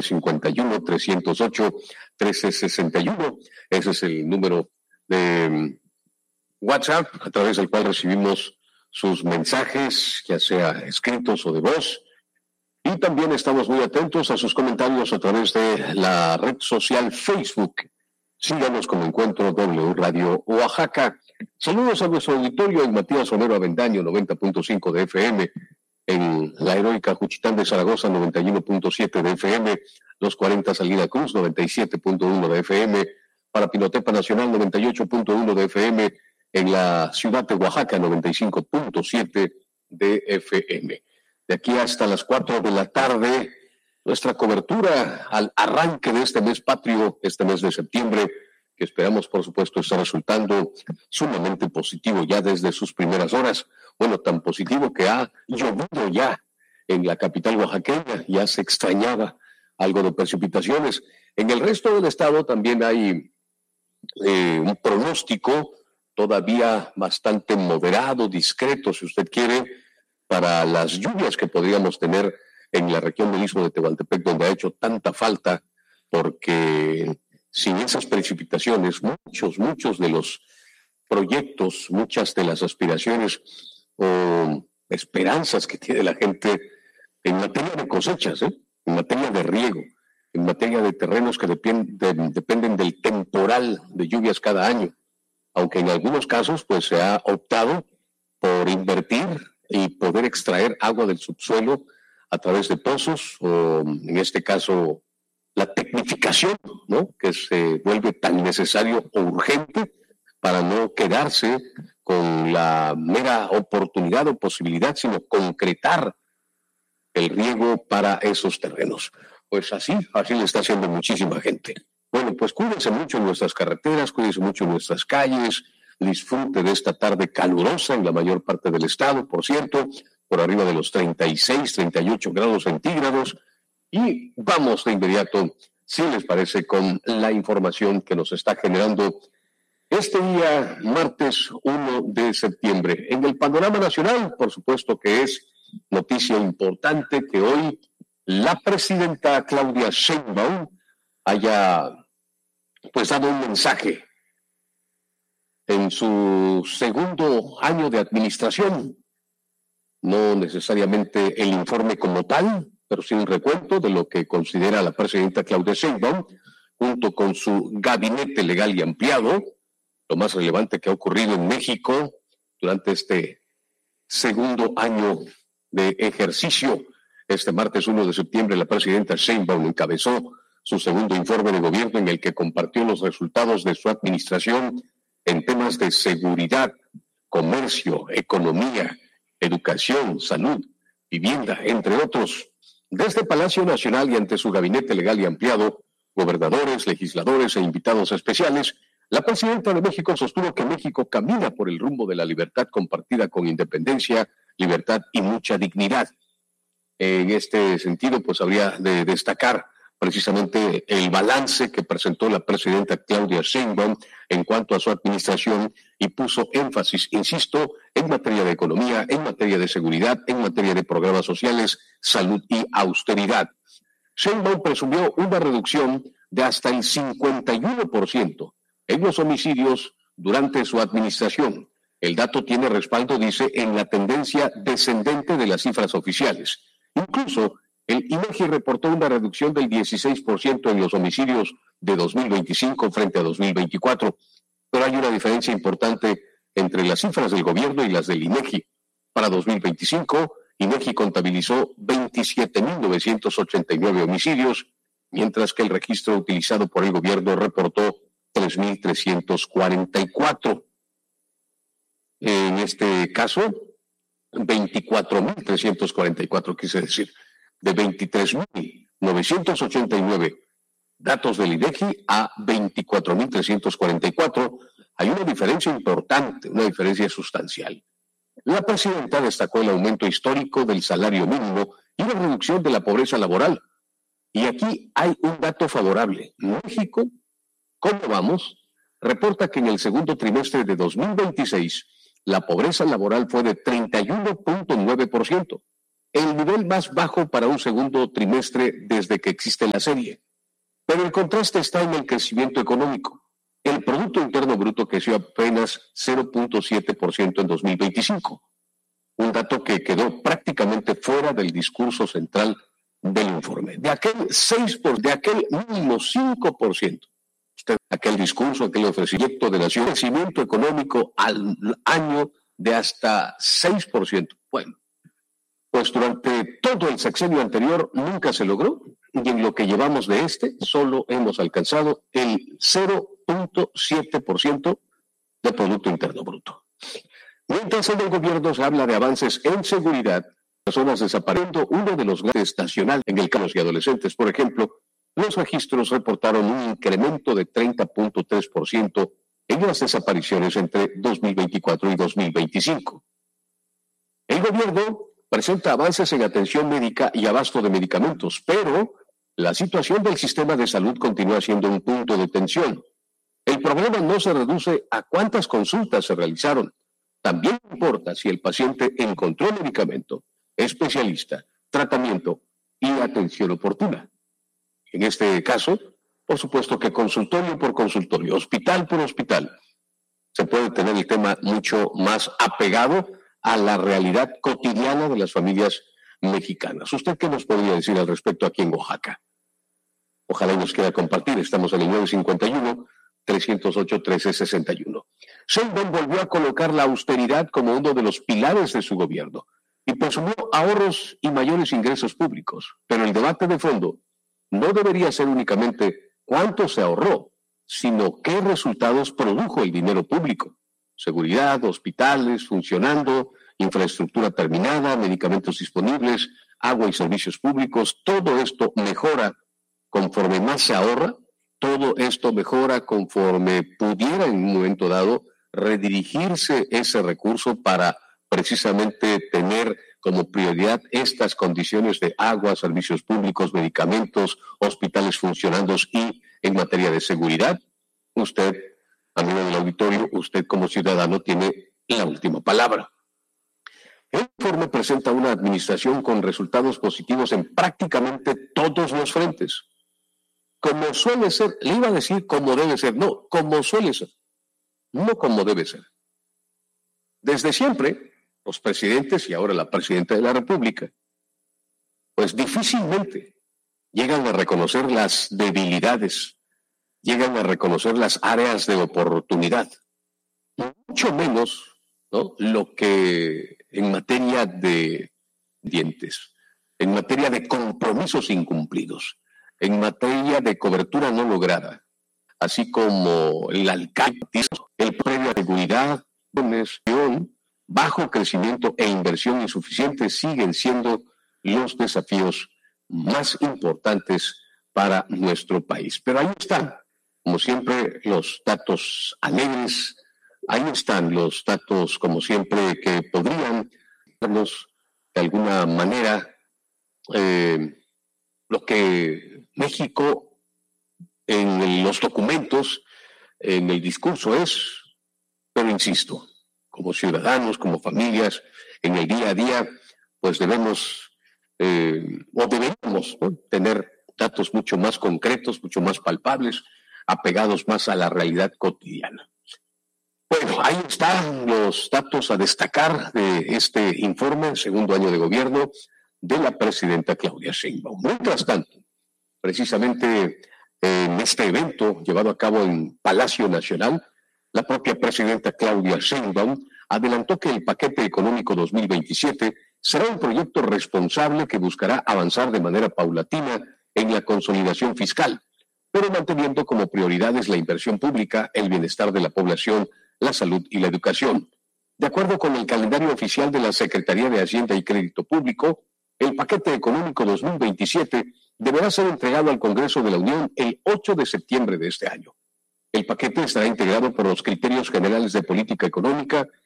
951-308-1361. Ese es el número de WhatsApp a través del cual recibimos sus mensajes, ya sea escritos o de voz. Y también estamos muy atentos a sus comentarios a través de la red social Facebook. Síganos como Encuentro W Radio Oaxaca. Saludos a nuestro auditorio en Matías Romero Avendaño, 90.5 de FM, en la heroica Juchitán de Zaragoza, 91.7 de FM, Los 40 Salida Cruz, 97.1 de FM, para Pinotepa Nacional, 98.1 de FM, en la ciudad de Oaxaca, 95.7 de FM. De aquí hasta las 4 de la tarde, nuestra cobertura al arranque de este mes patrio, este mes de septiembre, que esperamos, por supuesto, está resultando sumamente positivo ya desde sus primeras horas. Bueno, tan positivo que ha llovido ya en la capital oaxaqueña, ya se extrañaba algo de precipitaciones. En el resto del estado también hay un pronóstico todavía bastante moderado, discreto, si usted quiere, para las lluvias que podríamos tener en la región del Istmo de Tehuantepec, donde ha hecho tanta falta, porque sin esas precipitaciones, muchos de los proyectos, muchas de las aspiraciones o esperanzas que tiene la gente en materia de cosechas, en materia de riego, en materia de terrenos que dependen del temporal de lluvias cada año, aunque en algunos casos pues se ha optado por invertir y poder extraer agua del subsuelo a través de pozos, o en este caso la tecnificación, ¿no?, que se vuelve tan necesario o urgente para no quedarse con la mera oportunidad o posibilidad, sino concretar el riego para esos terrenos. Pues así le está haciendo muchísima gente. Bueno, pues cuídense mucho en nuestras carreteras, cuídense mucho en nuestras calles, disfrute de esta tarde calurosa en la mayor parte del estado, por cierto, por arriba de los 36, 38 grados centígrados. Y vamos de inmediato, si les parece, con la información que nos está generando este día, martes 1 de septiembre. En el panorama nacional, por supuesto que es noticia importante que hoy la presidenta Claudia Sheinbaum haya pues dado un mensaje en su segundo año de administración. No necesariamente el informe como tal, pero sí un recuento de lo que considera la presidenta Claudia Sheinbaum, junto con su gabinete legal y ampliado, lo más relevante que ha ocurrido en México durante este segundo año de ejercicio. Este martes 1 de septiembre, la presidenta Sheinbaum encabezó su segundo informe de gobierno en el que compartió los resultados de su administración en temas de seguridad, comercio, economía, educación, salud, vivienda, entre otros. Desde Palacio Nacional y ante su gabinete legal y ampliado, gobernadores, legisladores e invitados especiales, la presidenta de México sostuvo que México camina por el rumbo de la libertad compartida con independencia, libertad y mucha dignidad. En este sentido, pues habría de destacar precisamente el balance que presentó la presidenta Claudia Sheinbaum en cuanto a su administración y puso énfasis, insisto, en materia de economía, en materia de seguridad, en materia de programas sociales, salud y austeridad. Sheinbaum presumió una reducción de hasta el 51% en los homicidios durante su administración. El dato tiene respaldo, dice, en la tendencia descendente de las cifras oficiales. Incluso el INEGI reportó una reducción del 16% en los homicidios de 2025 frente a 2024, pero hay una diferencia importante entre las cifras del gobierno y las del INEGI. Para 2025, INEGI contabilizó 27.989 homicidios, mientras que el registro utilizado por el gobierno reportó 3.344. En este caso, 24.344, quise decir, de 23.989 datos del INEGI a 24.344, hay una diferencia importante, una diferencia sustancial. La presidenta destacó el aumento histórico del salario mínimo y la reducción de la pobreza laboral. Y aquí hay un dato favorable. México, ¿cómo vamos? Reporta que en el segundo trimestre de 2026 la pobreza laboral fue de 31.9%, el nivel más bajo para un segundo trimestre desde que existe la serie. Pero el contraste está en el crecimiento económico. El Producto Interno Bruto creció apenas 0.7% en 2025, un dato que quedó prácticamente fuera del discurso central del informe. De aquel mínimo 5%, aquel discurso, aquel ofrecimiento de nación, crecimiento económico al año de hasta 6%. Bueno, pues durante todo el sexenio anterior nunca se logró, y en lo que llevamos de solo hemos alcanzado el 0.7% del Producto Interno Bruto. Mientras en el gobierno se habla de avances en seguridad, personas desapareciendo, uno de los grandes nacionales en el caso de adolescentes, por ejemplo, los registros reportaron un incremento de 30.3% en las desapariciones entre 2024 y 2025. El gobierno presenta avances en atención médica y abasto de medicamentos, pero la situación del sistema de salud continúa siendo un punto de tensión. El problema no se reduce a cuántas consultas se realizaron. También importa si el paciente encontró medicamento, especialista, tratamiento y atención oportuna. En este caso, por supuesto que consultorio por consultorio, hospital por hospital, se puede tener el tema mucho más apegado a la realidad cotidiana de las familias mexicanas. ¿Usted qué nos podría decir al respecto aquí en Oaxaca? Ojalá nos quiera compartir. Estamos en el 951-308-1361. Sheinbaum volvió a colocar la austeridad como uno de los pilares de su gobierno y presumió ahorros y mayores ingresos públicos. Pero el debate de fondo no debería ser únicamente cuánto se ahorró, sino qué resultados produjo el dinero público. Seguridad, hospitales funcionando, infraestructura terminada, medicamentos disponibles, agua y servicios públicos. Todo esto mejora conforme más se ahorra, todo esto mejora conforme pudiera en un momento dado redirigirse ese recurso para precisamente tener como prioridad estas condiciones de agua, servicios públicos, medicamentos, hospitales funcionando y en materia de seguridad. Usted, amigo del auditorio, usted como ciudadano tiene la última palabra. El informe presenta una administración con resultados positivos en prácticamente todos los frentes. Como suele ser, le iba a decir como debe ser, no, como suele ser, no como debe ser. Desde siempre, los presidentes y ahora la presidenta de la República, pues difícilmente llegan a reconocer las debilidades, llegan a reconocer las áreas de oportunidad, mucho menos, ¿no?, lo que en materia de dientes, en materia de compromisos incumplidos, en materia de cobertura no lograda, así como el alcance, el premio de seguridad, bajo crecimiento e inversión insuficiente siguen siendo los desafíos más importantes para nuestro país. Pero ahí están, como siempre, los datos alegres, ahí están los datos, como siempre, que podrían darnos de alguna manera lo que México en los documentos, en el discurso es, pero insisto, como ciudadanos, como familias, en el día a día, pues deberíamos, ¿no?, tener datos mucho más concretos, mucho más palpables, apegados más a la realidad cotidiana. Bueno, ahí están los datos a destacar de este informe, segundo año de gobierno de la presidenta Claudia Sheinbaum. Mientras tanto, precisamente en este evento llevado a cabo en Palacio Nacional, la propia presidenta Claudia Sheinbaum adelantó que el paquete económico 2027 será un proyecto responsable que buscará avanzar de manera paulatina en la consolidación fiscal, pero manteniendo como prioridades la inversión pública, el bienestar de la población, la salud y la educación. De acuerdo con el calendario oficial de la Secretaría de Hacienda y Crédito Público, el paquete económico 2027 deberá ser entregado al Congreso de la Unión el 8 de septiembre de este año. El paquete estará integrado por los criterios generales de política económica